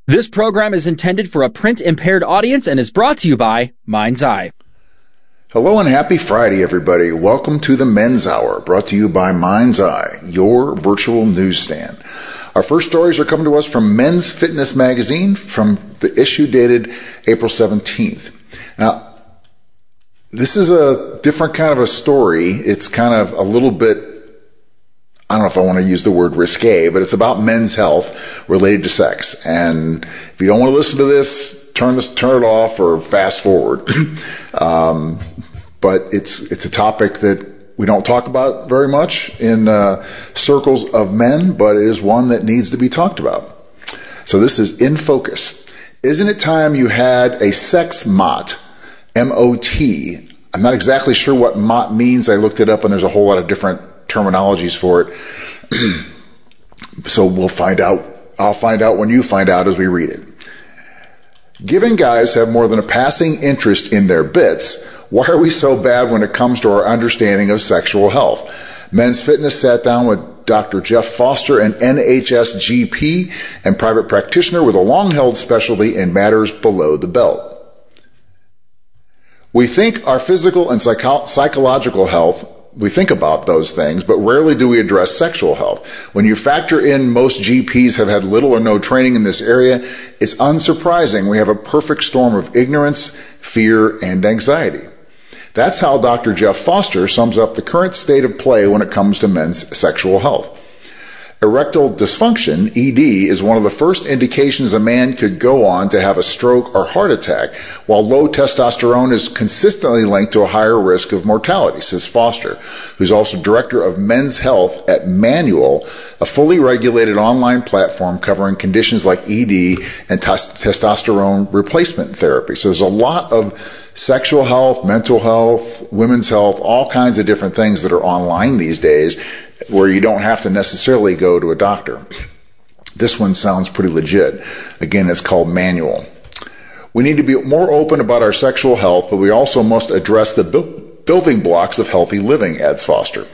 This program is intended for a print-impaired audience and is brought to you by Mind's Eye. Hello and happy Friday, everybody. Welcome to the Men's Hour, brought to you by Mind's Eye, your virtual newsstand. Our first stories are coming to us from Men's Fitness Magazine from the issue dated April 17th. Now, this is a different kind of a story. It's kind of a little bit, I don't know if I want to use the word risque, but it's about men's health related to sex. And if you don't want to listen to this, turn it off or fast forward. But it's a topic that we don't talk about very much in circles of men, but it is one that needs to be talked about. So this is In Focus. Isn't it time you had a sex mot? M-O-T. I'm not exactly sure what mot means. I looked it up and there's a whole lot of different terminologies for it. So we'll find out. I'll find out when you find out as we read it. Given guys have more than a passing interest in their bits, why are we so bad when it comes to our understanding of sexual health? Men's Fitness sat down with Dr. Jeff Foster, an NHS GP and private practitioner with a long-held specialty in matters below the belt. We think our physical and psychological health, we think about those things, but rarely do we address sexual health. When you factor in most GPs have had little or no training in this area, it's unsurprising we have a perfect storm of ignorance, fear, and anxiety. That's how Dr. Jeff Foster sums up the current state of play when it comes to men's sexual health. Erectile dysfunction, ED, is one of the first indications a man could go on to have a stroke or heart attack, while low testosterone is consistently linked to a higher risk of mortality, says Foster, who's also director of men's health at Manual, a fully regulated online platform covering conditions like ED and testosterone replacement therapy. So there's a lot of sexual health, mental health, women's health, all kinds of different things that are online these days where you don't have to necessarily go to a doctor. This one sounds pretty legit. Again, it's called Manual. We need to be more open about our sexual health, but we also must address the building blocks of healthy living, adds Foster.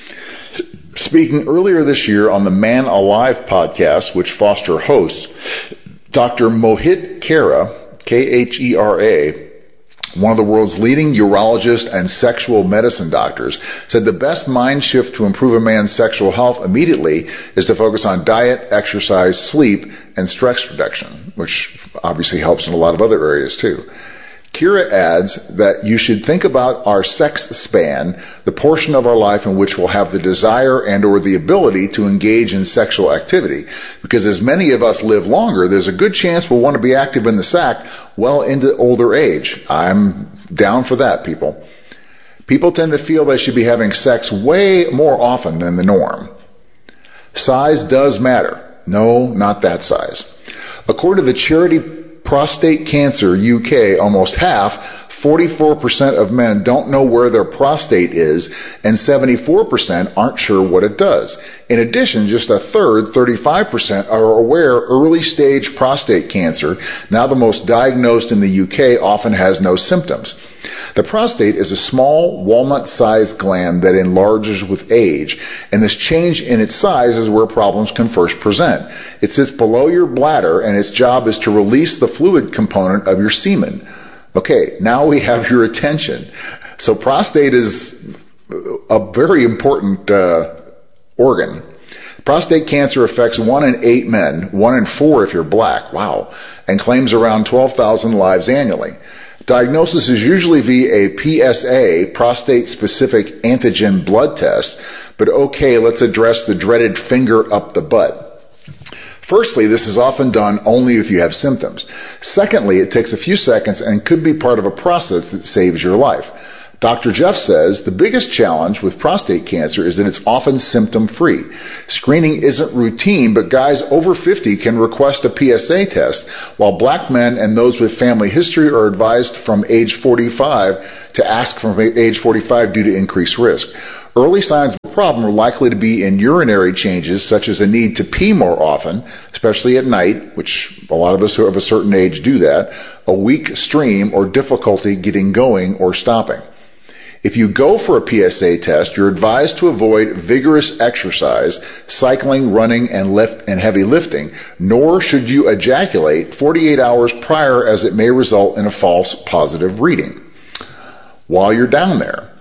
Speaking earlier this year on the Man Alive podcast, which Foster hosts, Dr. Mohit Khera, Khera, one of the world's leading urologists and sexual medicine doctors, said the best mind shift to improve a man's sexual health immediately is to focus on diet, exercise, sleep, and stress reduction, which obviously helps in a lot of other areas too. Kira adds that you should think about our sex span, the portion of our life in which we'll have the desire and or the ability to engage in sexual activity. Because as many of us live longer, there's a good chance we'll want to be active in the sack well into older age. I'm down for that, people. People tend to feel they should be having sex way more often than the norm. Size does matter. No, not that size. According to the charity Prostate Cancer UK, almost half, 44% of men don't know where their prostate is, and 74% aren't sure what it does. In addition, just a third, 35%, are aware early stage prostate cancer, now the most diagnosed in the UK, often has no symptoms. The prostate is a small walnut-sized gland that enlarges with age, and this change in its size is where problems can first present. It sits below your bladder, and its job is to release the fluid component of your semen. Okay, now we have your attention. So prostate is a very important organ. Prostate cancer affects 1 in 8 men, 1 in 4 if you're black, wow, and claims around 12,000 lives annually. Diagnosis is usually via a PSA, prostate-specific antigen blood test, but okay, let's address the dreaded finger up the butt. Firstly, this is often done only if you have symptoms. Secondly, it takes a few seconds and could be part of a process that saves your life. Dr. Jeff says the biggest challenge with prostate cancer is that it's often symptom-free. Screening isn't routine, but guys over 50 can request a PSA test, while black men and those with family history are advised from age 45 to ask from age 45 due to increased risk. Early signs of the problem are likely to be in urinary changes, such as a need to pee more often, especially at night, which a lot of us who have a certain age do that, a weak stream, or difficulty getting going or stopping. If you go for a PSA test, you're advised to avoid vigorous exercise, cycling, running, and heavy lifting, nor should you ejaculate 48 hours prior, as it may result in a false positive reading. While you're down there,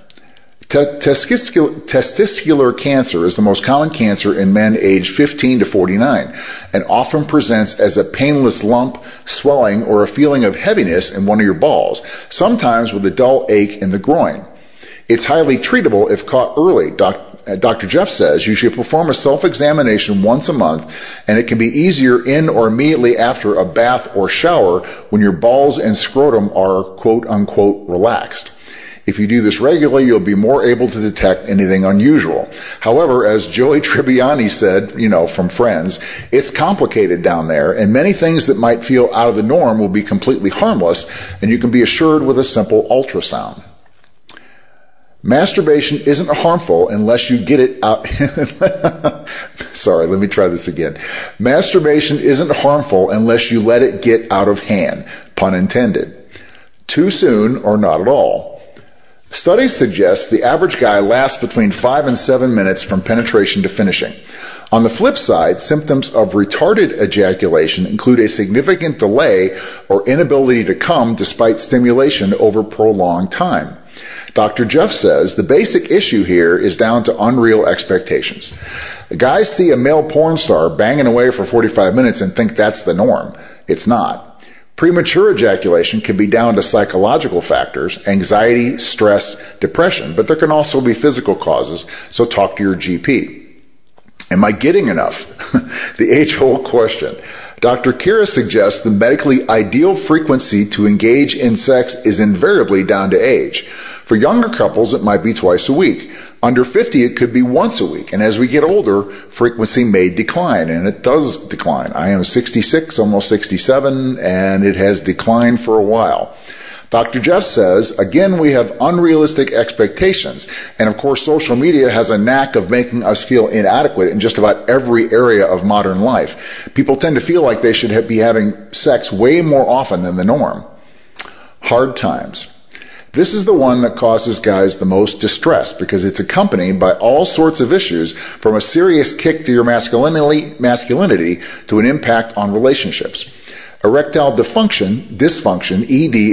testicular cancer is the most common cancer in men aged 15 to 49 and often presents as a painless lump, swelling, or a feeling of heaviness in one of your balls, sometimes with a dull ache in the groin. It's highly treatable if caught early. Dr. Jeff says you should perform a self-examination once a month, and it can be easier in or immediately after a bath or shower when your balls and scrotum are quote-unquote relaxed. If you do this regularly, you'll be more able to detect anything unusual. However, as Joey Tribbiani said, from Friends, it's complicated down there, and many things that might feel out of the norm will be completely harmless, and you can be assured with a simple ultrasound. Masturbation isn't harmful unless you get it out. Sorry, let me try this again. Masturbation isn't harmful unless you let it get out of hand, pun intended. Too soon or not at all. Studies suggest the average guy lasts between 5 and 7 minutes from penetration to finishing. On the flip side, symptoms of retarded ejaculation include a significant delay or inability to come despite stimulation over prolonged time. Dr. Jeff says the basic issue here is down to unreal expectations. Guys see a male porn star banging away for 45 minutes and think that's the norm. It's not. Premature ejaculation can be down to psychological factors, anxiety, stress, depression, but there can also be physical causes, so talk to your GP. Am I getting enough? The age-old question. Dr. Kira suggests the medically ideal frequency to engage in sex is invariably down to age. For younger couples, it might be twice a week. Under 50, it could be once a week. And as we get older, frequency may decline, and it does decline. I am 66, almost 67, and it has declined for a while. Dr. Jeff says, again, we have unrealistic expectations. And of course, social media has a knack of making us feel inadequate in just about every area of modern life. People tend to feel like they should be having sex way more often than the norm. Hard times. This is the one that causes guys the most distress because it's accompanied by all sorts of issues, from a serious kick to your masculinity to an impact on relationships. Erectile dysfunction, ED,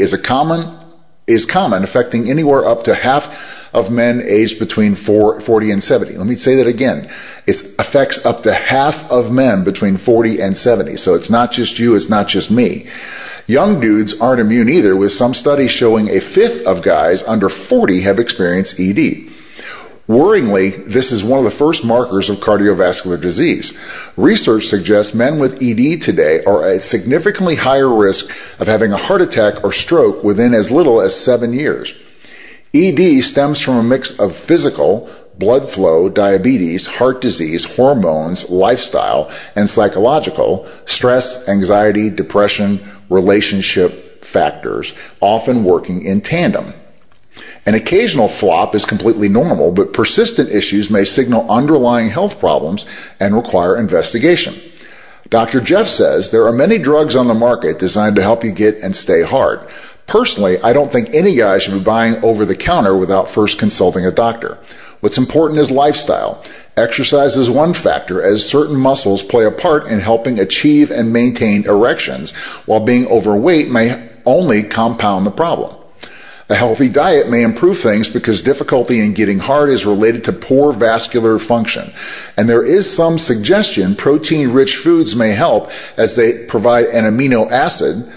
is common, affecting anywhere up to half of men aged between 40 and 70. Let me say that again. It affects up to half of men between 40 and 70. So it's not just you, it's not just me. Young dudes aren't immune either, with some studies showing a fifth of guys under 40 have experienced ED. Worryingly, this is one of the first markers of cardiovascular disease. Research suggests men with ED today are at significantly higher risk of having a heart attack or stroke within as little as 7 years. ED stems from a mix of physical, blood flow, diabetes, heart disease, hormones, lifestyle, and psychological, stress, anxiety, depression, relationship factors, often working in tandem. An occasional flop is completely normal, but persistent issues may signal underlying health problems and require investigation. Dr. Jeff says there are many drugs on the market designed to help you get and stay hard. Personally, I don't think any guy should be buying over the counter without first consulting a doctor. What's important is lifestyle. Exercise is one factor, as certain muscles play a part in helping achieve and maintain erections, while being overweight may only compound the problem. A healthy diet may improve things because difficulty in getting hard is related to poor vascular function. And there is some suggestion protein-rich foods may help, as they provide an amino acid,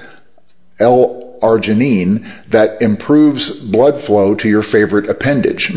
L-arginine, that improves blood flow to your favorite appendage.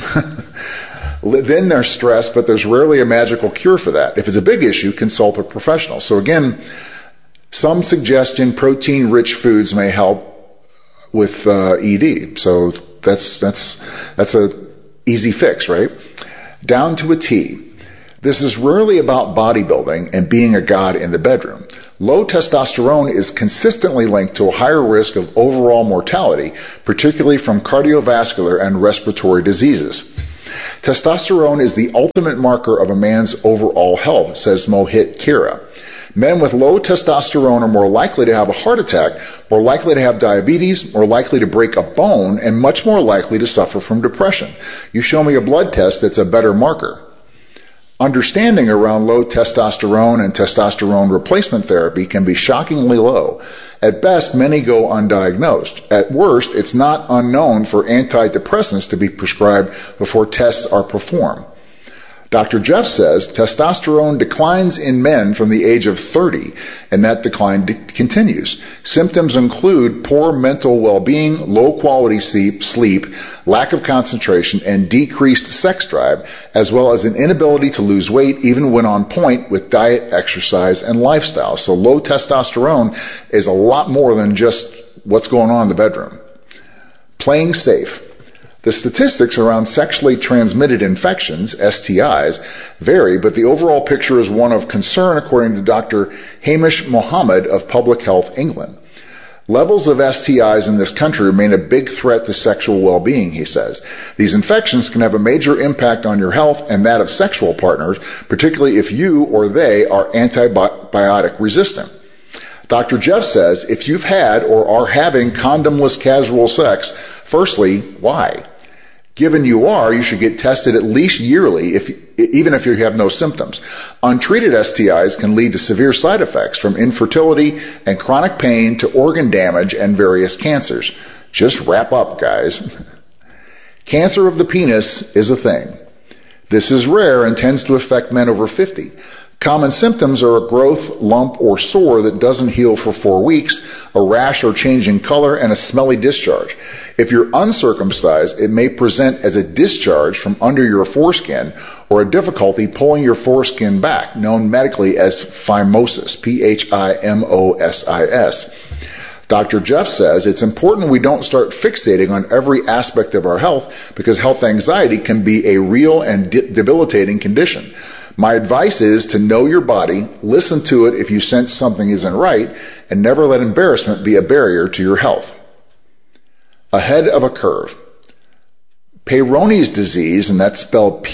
Then there's stress, but there's rarely a magical cure for that. If it's a big issue, consult a professional. So again, some suggestion protein-rich foods may help with ED. So that's a easy fix, right? Down to a T. This is rarely about bodybuilding and being a god in the bedroom. Low testosterone is consistently linked to a higher risk of overall mortality, particularly from cardiovascular and respiratory diseases. Testosterone is the ultimate marker of a man's overall health, says Mohit Kira. Men with low testosterone are more likely to have a heart attack, more likely to have diabetes, more likely to break a bone, and much more likely to suffer from depression. You show me a blood test that's a better marker. Understanding around low testosterone and testosterone replacement therapy can be shockingly low. At best, many go undiagnosed. At worst, it's not unknown for antidepressants to be prescribed before tests are performed. Dr. Jeff says testosterone declines in men from the age of 30, and that decline continues. Symptoms include poor mental well-being, low-quality sleep, lack of concentration, and decreased sex drive, as well as an inability to lose weight even when on point with diet, exercise, and lifestyle. So low testosterone is a lot more than just what's going on in the bedroom. Playing safe. The statistics around sexually transmitted infections, STIs, vary, but the overall picture is one of concern according to Dr. Hamish Mohammed of Public Health England. Levels of STIs in this country remain a big threat to sexual well-being, he says. These infections can have a major impact on your health and that of sexual partners, particularly if you or they are antibiotic resistant. Dr. Jeff says if you've had or are having condomless casual sex, firstly, why? Given you are, you should get tested at least yearly, even if you have no symptoms. Untreated STIs can lead to severe side effects, from infertility and chronic pain to organ damage and various cancers. Just wrap up, guys. Cancer of the penis is a thing. This is rare and tends to affect men over 50. Common symptoms are a growth, lump, or sore that doesn't heal for 4 weeks, a rash or change in color, and a smelly discharge. If you're uncircumcised, it may present as a discharge from under your foreskin or a difficulty pulling your foreskin back, known medically as phimosis, Phimosis. Dr. Jeff says it's important we don't start fixating on every aspect of our health because health anxiety can be a real and debilitating condition. My advice is to know your body, listen to it if you sense something isn't right, and never let embarrassment be a barrier to your health. Ahead of a curve. Peyronie's disease, and that's spelled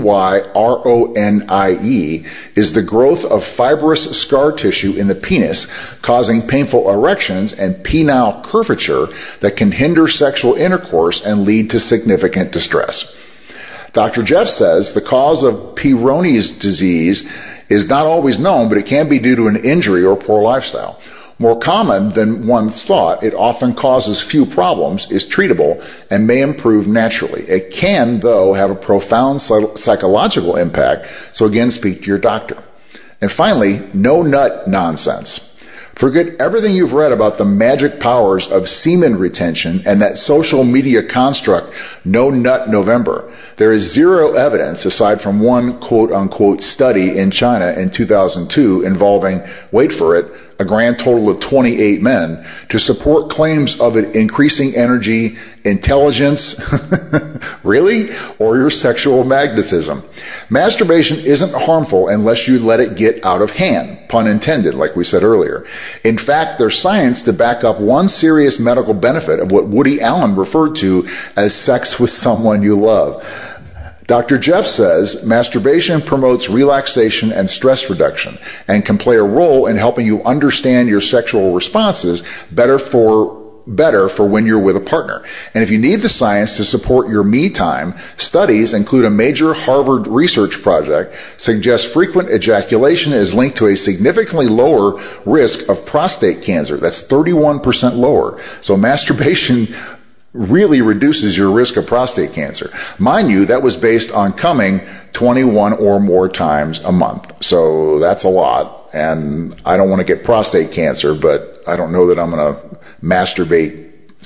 Peyronie, is the growth of fibrous scar tissue in the penis, causing painful erections and penile curvature that can hinder sexual intercourse and lead to significant distress. Dr. Jeff says the cause of Peyronie's disease is not always known, but it can be due to an injury or poor lifestyle. More common than one thought, it often causes few problems, is treatable, and may improve naturally. It can, though, have a profound psychological impact, so again, speak to your doctor. And finally, no nut nonsense. Forget everything you've read about the magic powers of semen retention and that social media construct, No Nut November. There is zero evidence, aside from one quote-unquote study in China in 2002 involving, wait for it, a grand total of 28 men, to support claims of it increasing energy, intelligence, really, or your sexual magnetism. Masturbation isn't harmful unless you let it get out of hand, pun intended, like we said earlier. In fact, there's science to back up one serious medical benefit of what Woody Allen referred to as sex with someone you love. Dr. Jeff says masturbation promotes relaxation and stress reduction and can play a role in helping you understand your sexual responses better for when you're with a partner. And if you need the science to support your me time, studies include a major Harvard research project suggests frequent ejaculation is linked to a significantly lower risk of prostate cancer. That's 31% lower. So masturbation really reduces your risk of prostate cancer. Mind you, that was based on coming 21 or more times a month. So that's a lot. And I don't want to get prostate cancer, but I don't know that I'm going to masturbate,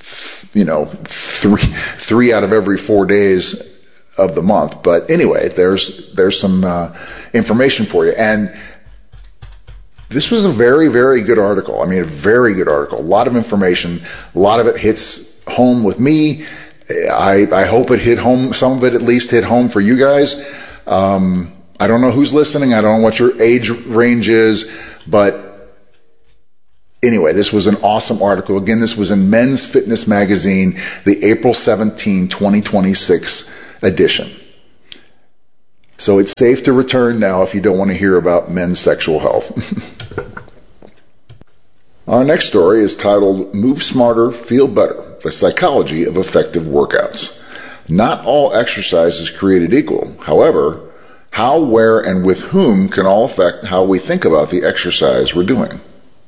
three out of every 4 days of the month. But anyway, there's some information for you. And this was a very, very good article. I mean, a very good article. A lot of information. A lot of it hits home with me. I hope it hit home. Some of it at least hit home for you guys. I don't know who's listening. I don't know what your age range is, but anyway, this was an awesome article. Again, this was in Men's Fitness Magazine, the April 17, 2026 edition. So it's safe to return now if you don't want to hear about men's sexual health. Our next story is titled Move Smarter, Feel Better, the Psychology of Effective Workouts. Not all exercise is created equal. However, how, where, and with whom can all affect how we think about the exercise we're doing.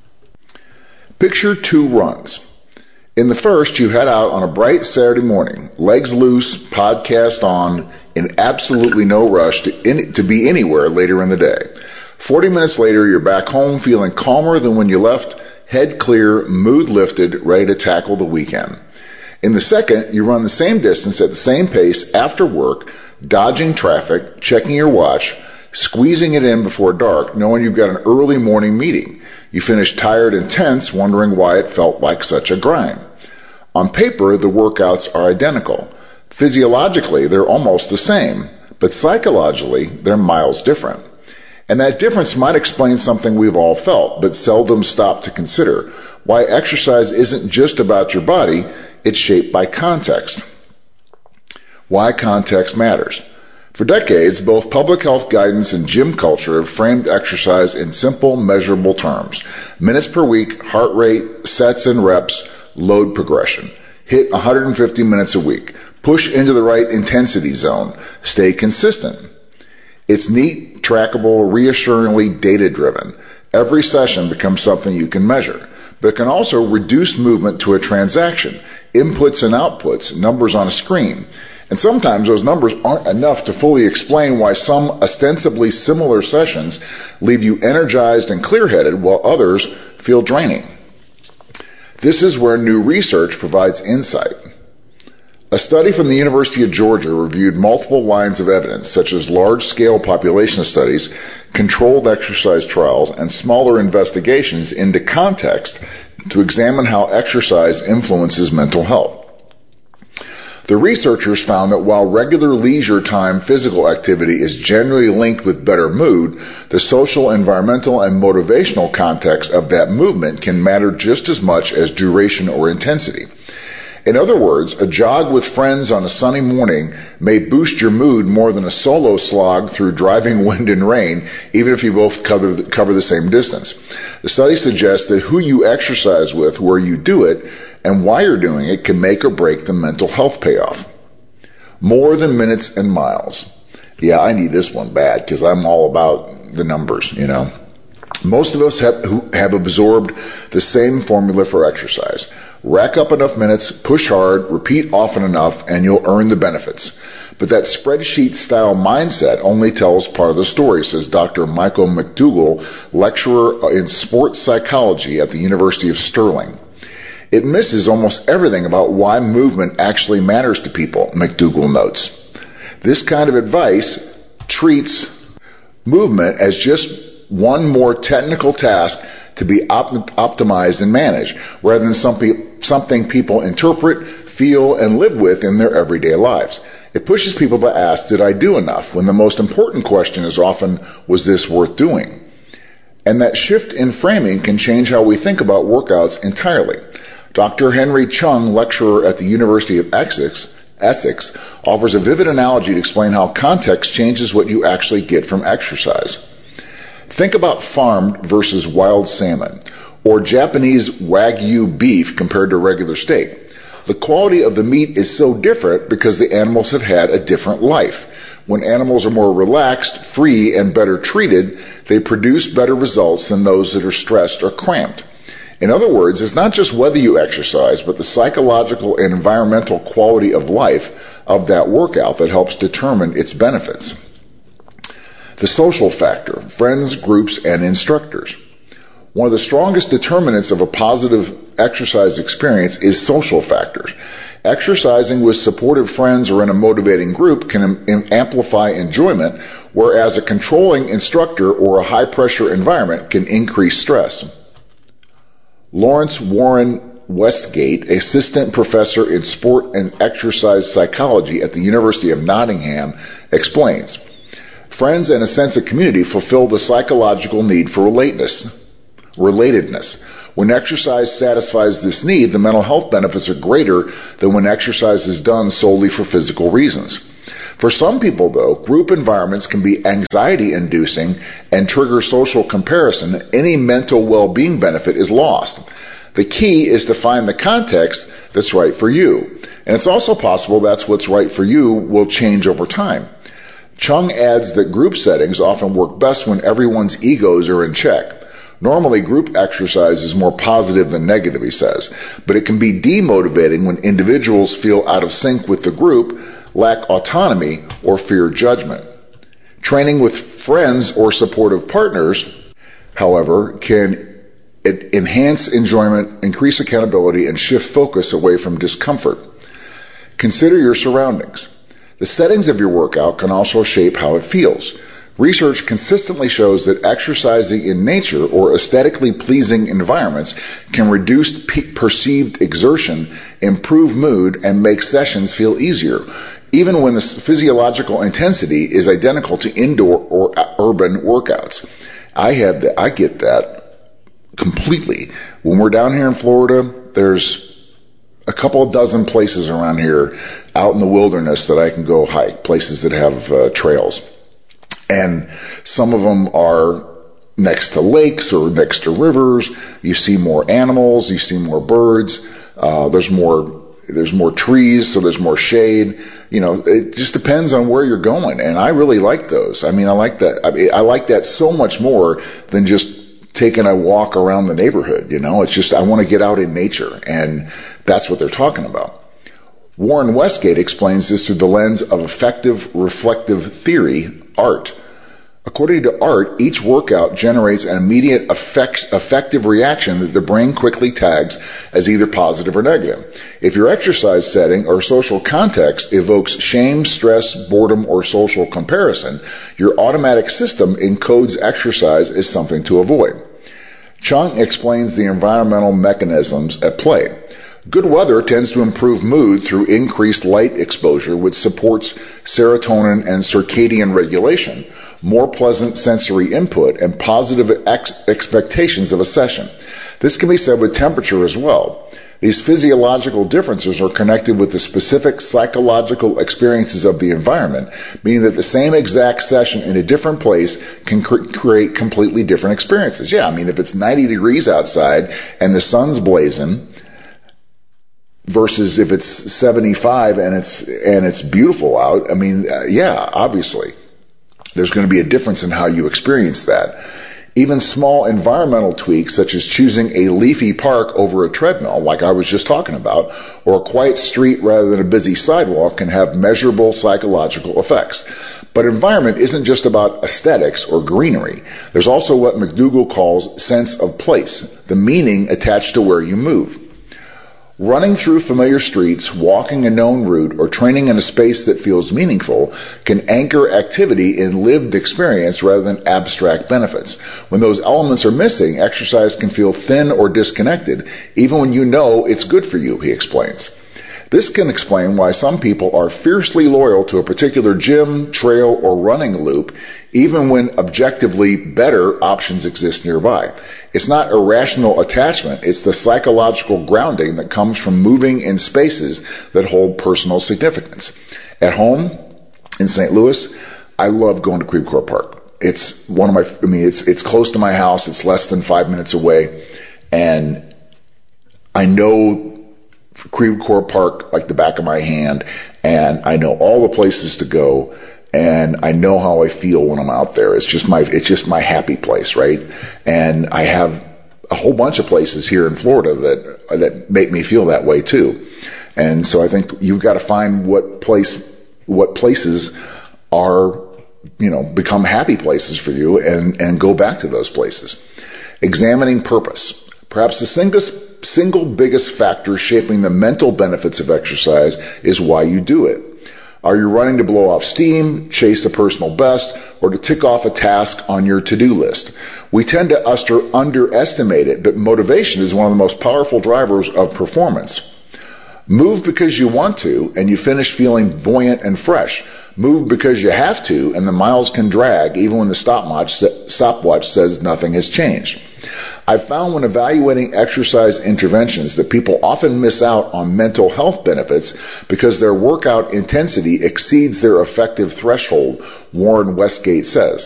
Picture 2 runs. In the first, you head out on a bright Saturday morning, legs loose, podcast on, in absolutely no rush to be anywhere later in the day. 40 minutes later, you're back home feeling calmer than when you left, head clear, mood lifted, ready to tackle the weekend. In the second, you run the same distance at the same pace after work, dodging traffic, checking your watch, squeezing it in before dark, knowing you've got an early morning meeting. You finish tired and tense, wondering why it felt like such a grind. On paper, the workouts are identical. Physiologically, they're almost the same, but psychologically, they're miles different. And that difference might explain something we've all felt, but seldom stop to consider, why exercise isn't just about your body, it's shaped by context. Why context matters. For decades, both public health guidance and gym culture have framed exercise in simple, measurable terms. Minutes per week, heart rate, sets and reps, load progression. Hit 150 minutes a week. Push into the right intensity zone. Stay consistent. It's neat, trackable, reassuringly data-driven. Every session becomes something you can measure, but it can also reduce movement to a transaction, inputs and outputs, numbers on a screen. And sometimes those numbers aren't enough to fully explain why some ostensibly similar sessions leave you energized and clear-headed while others feel draining. This is where new research provides insight. A study from the University of Georgia reviewed multiple lines of evidence, such as large-scale population studies, controlled exercise trials, and smaller investigations into context to examine how exercise influences mental health. The researchers found that while regular leisure time physical activity is generally linked with better mood, the social, environmental, and motivational context of that movement can matter just as much as duration or intensity. In other words, a jog with friends on a sunny morning may boost your mood more than a solo slog through driving wind and rain, even if you both cover the same distance. The study suggests that who you exercise with, where you do it, and why you're doing it can make or break the mental health payoff. More than minutes and miles. Yeah, I need this one bad because I'm all about the numbers, you know. Most of us have absorbed the same formula for exercise. Rack up enough minutes, push hard, repeat often enough, and you'll earn the benefits. But that spreadsheet-style mindset only tells part of the story, says Dr. Michael McDougall, lecturer in sports psychology at the University of Stirling. It misses almost everything about why movement actually matters to people, McDougall notes. This kind of advice treats movement as just one more technical task to be optimized and managed, rather than something people interpret, feel, and live with in their everyday lives. It pushes people to ask, did I do enough? When the most important question is often, was this worth doing? And that shift in framing can change how we think about workouts entirely. Dr. Henry Chung, lecturer at the University of Essex, offers a vivid analogy to explain how context changes what you actually get from exercise. Think about farmed versus wild salmon, or Japanese Wagyu beef compared to regular steak. The quality of the meat is so different because the animals have had a different life. When animals are more relaxed, free, and better treated, they produce better results than those that are stressed or cramped. In other words, it's not just whether you exercise, but the psychological and environmental quality of life of that workout that helps determine its benefits. The social factor, friends, groups, and instructors. One of the strongest determinants of a positive exercise experience is social factors. Exercising with supportive friends or in a motivating group can amplify enjoyment, whereas a controlling instructor or a high-pressure environment can increase stress. Lawrence Warren Westgate, assistant professor in sport and exercise psychology at the University of Nottingham, explains, friends and a sense of community fulfill the psychological need for relatedness. Relatedness. When exercise satisfies this need, the mental health benefits are greater than when exercise is done solely for physical reasons. For some people, though, group environments can be anxiety-inducing and trigger social comparison. Any mental well-being benefit is lost. The key is to find the context that's right for you. And it's also possible that's what's right for you will change over time. Chung adds that group settings often work best when everyone's egos are in check. Normally, group exercise is more positive than negative, he says, but it can be demotivating when individuals feel out of sync with the group, lack autonomy, or fear judgment. Training with friends or supportive partners, however, can enhance enjoyment, increase accountability, and shift focus away from discomfort. Consider your surroundings. The settings of your workout can also shape how it feels. Research consistently shows that exercising in nature or aesthetically pleasing environments can reduce perceived exertion, improve mood, and make sessions feel easier, even when the physiological intensity is identical to indoor or urban workouts. I get that completely. When we're down here in Florida, there's a couple of dozen places around here out in the wilderness that I can go hike, places that have trails. And some of them are next to lakes or next to rivers. You see more animals, you see more birds. There's more trees, so there's more shade. It just depends on where you're going. And I really like those. I like that. I like that so much more than just taking a walk around the neighborhood. It's just, I want to get out in nature. And that's what they're talking about. Warren Westgate explains this through the lens of effective reflective theory, ART. According to ART, each workout generates an immediate effective reaction that the brain quickly tags as either positive or negative. If your exercise setting or social context evokes shame, stress, boredom, or social comparison, your automatic system encodes exercise as something to avoid. Chung explains the environmental mechanisms at play. Good weather tends to improve mood through increased light exposure, which supports serotonin and circadian regulation, more pleasant sensory input, and positive expectations of a session. This can be said with temperature as well. These physiological differences are connected with the specific psychological experiences of the environment, meaning that the same exact session in a different place can create completely different experiences. If it's 90 degrees outside and the sun's blazing, versus if it's 75 and it's beautiful out, obviously there's going to be a difference in how you experience that. Even small environmental tweaks, such as choosing a leafy park over a treadmill, like I was just talking about, or a quiet street rather than a busy sidewalk, can have measurable psychological effects. But environment isn't just about aesthetics or greenery. There's also what McDougall calls sense of place, the meaning attached to where you move. Running through familiar streets, walking a known route, or training in a space that feels meaningful can anchor activity in lived experience rather than abstract benefits. When those elements are missing, exercise can feel thin or disconnected, even when you know it's good for you, he explains. This can explain why some people are fiercely loyal to a particular gym, trail, or running loop, even when objectively better options exist nearby. It's not irrational attachment, it's the psychological grounding that comes from moving in spaces that hold personal significance. At home, in St. Louis, I love going to Creve Coeur Park. It's it's close to my house, it's less than 5 minutes away, and I know Creve Coeur Park like the back of my hand, and I know all the places to go, and I know how I feel when I'm out there. It's just my happy place, right? And I have a whole bunch of places here in Florida that make me feel that way too. And so I think you've got to find what places are, become happy places for you, and go back to those places. Examining purpose. Perhaps the single biggest factor shaping the mental benefits of exercise is why you do it. Are you running to blow off steam, chase a personal best, or to tick off a task on your to-do list? We tend to underestimate it, but motivation is one of the most powerful drivers of performance. Move because you want to, and you finish feeling buoyant and fresh. Move because you have to, and the miles can drag, even when the stopwatch says nothing has changed. I've found when evaluating exercise interventions that people often miss out on mental health benefits because their workout intensity exceeds their effective threshold, Warren Westgate says.